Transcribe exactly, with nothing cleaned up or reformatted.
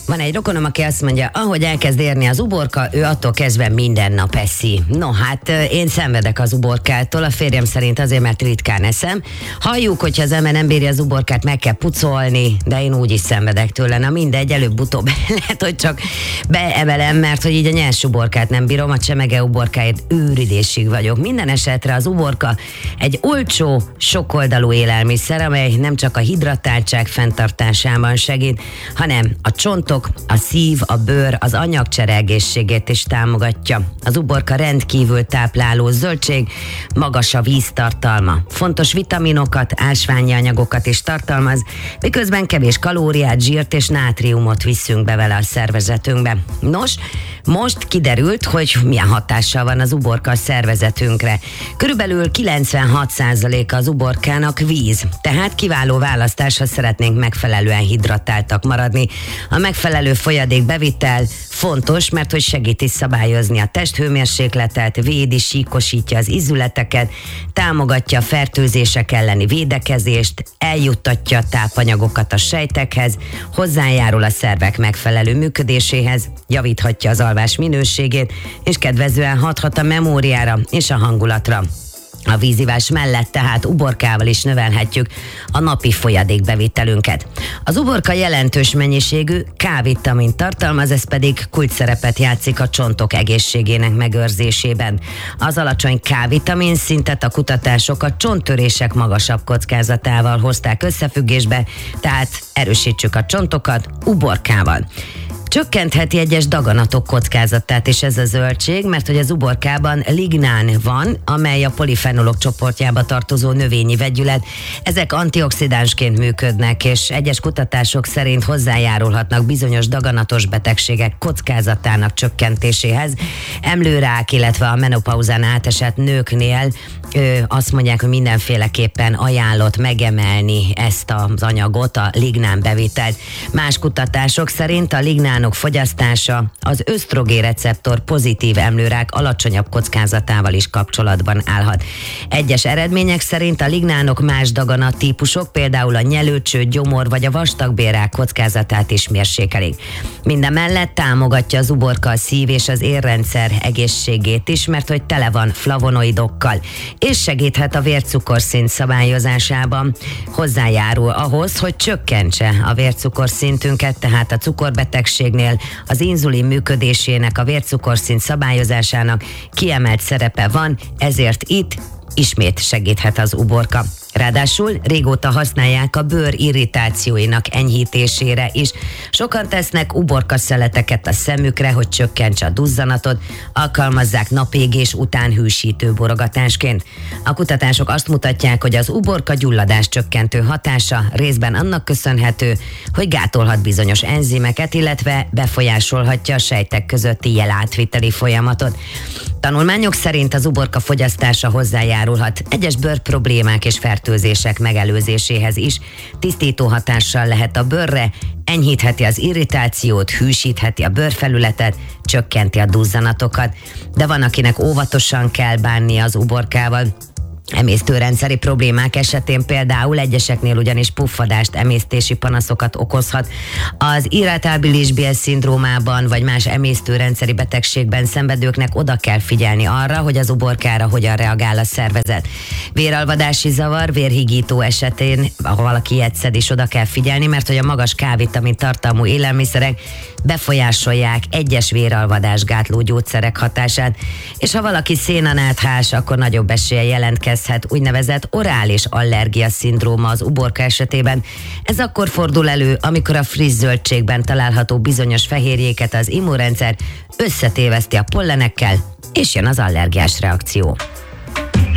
Van egy rokonom, aki azt mondja, ahogy elkezd érni az uborka, ő attól kezdve minden nap eszi. No hát én szenvedek az uborkától, a férjem szerint azért, mert ritkán eszem. Halljuk, hogyha az ember nem bírja az uborkát, meg kell pucolni, de én úgy is szenvedek tőle. Na mindegy, előbb-utóbb lehet, hogy csak beemelem, mert hogy így a nyers uborkát nem bírom, a csemege uborkáért őridésig vagyok. Minden esetre az uborka egy olcsó, sokoldalú élelmiszer, amely nem csak a hidratáltság fenntartásában segít, hanem a csontok, a szív, a bőr, az anyagcsere egészségét is támogatja. Az uborka rendkívül tápláló zöldség, magas a víztartalma. Fontos vitaminokat, ásványi anyagokat is tartalmaz, miközben kevés kalóriát, zsírt és nátriumot viszünk be vele a szervezetünkbe. Nos, most kiderült, hogy milyen hatással van az uborka a szervezetünkre. Körülbelül kilencvenhat százaléka az uborkának víz, tehát kiváló választás, ha szeretnénk megfelelően hidratáltak maradni. A megfelelő folyadékbevitel fontos, mert hogy segíti szabályozni a testhőmérsékletet, védi, síkosítja az ízületeket, támogatja a fertőzések elleni védekezést, eljuttatja a tápanyagokat a sejtekhez, hozzájárul a szervek megfelelő működéséhez, javíthatja az alvás minőségét, és kedvezően hathat a memóriára és a hangulatra. A vízivás mellett tehát uborkával is növelhetjük a napi folyadékbevitelünket. Az uborka jelentős mennyiségű K-vitamint tartalmaz, ez pedig kulcsszerepet játszik a csontok egészségének megőrzésében. Az alacsony K-vitamin szintet a kutatások a csonttörések magasabb kockázatával hozták összefüggésbe, tehát erősítsük a csontokat uborkával. Csökkentheti egyes daganatok kockázatát is ez a zöldség, mert hogy az uborkában lignán van, amely a polifenolok csoportjába tartozó növényi vegyület. Ezek antioxidánsként működnek, és egyes kutatások szerint hozzájárulhatnak bizonyos daganatos betegségek kockázatának csökkentéséhez. Emlőrák, illetve a menopauzán átesett nőknél ö, azt mondják, hogy mindenféleképpen ajánlott megemelni ezt az anyagot, a lignán bevitelt. Más kutatások szerint a lignán fogyasztása az ösztrogén receptor pozitív emlőrák alacsonyabb kockázatával is kapcsolatban állhat. Egyes eredmények szerint a lignánok más daganattípusok, például a nyelőcső, gyomor vagy a vastagbélrák kockázatát is mérsékelik. Mindemellett támogatja az uborka a szív- és az érrendszer egészségét is, mert hogy tele van flavonoidokkal, és segíthet a vércukorszint szabályozásában. Hozzájárul ahhoz, hogy csökkentse a vércukorszintünket, tehát a cukorbetegség az inzulin működésének, a vércukorszint szabályozásának kiemelt szerepe van, ezért itt ismét segíthet az uborka. Ráadásul régóta használják a bőr irritációinak enyhítésére is. Sokan tesznek uborkaszeleteket a szemükre, hogy csökkentse a duzzanatot, alkalmazzák napégés után hűsítő borogatásként. A kutatások azt mutatják, hogy az uborka gyulladás csökkentő hatása részben annak köszönhető, hogy gátolhat bizonyos enzimeket, illetve befolyásolhatja a sejtek közötti jelátviteli folyamatot. Tanulmányok szerint az uborka fogyasztása hozzájárulhat egyes bőrproblémák és fertőzések megelőzéséhez is, tisztító hatással lehet a bőrre, enyhítheti az irritációt, hűsítheti a bőrfelületet, csökkenti a duzzanatokat, de van, akinek óvatosan kell bánni az uborkával. Emésztőrendszeri problémák esetén például egyeseknél ugyanis puffadást, emésztési panaszokat okozhat. Az irritábilis bélszindrómában vagy más emésztőrendszeri betegségben szenvedőknek oda kell figyelni arra, hogy az uborkára hogyan reagál a szervezet. Véralvadási zavar, vérhigító esetén, ha valaki ilyet szed is, oda kell figyelni, mert hogy a magas K-vitamin tartalmú élelmiszerek befolyásolják egyes véralvadásgátló gyógyszerek hatását, és ha valaki szénanáthás, akkor nagyobb esélye jelentkezhet úgynevezett orális allergia szindróma az uborka esetében. Ez akkor fordul elő, amikor a friss zöldségben található bizonyos fehérjéket az immunrendszer összetéveszti a pollenekkel, és jön az allergiás reakció.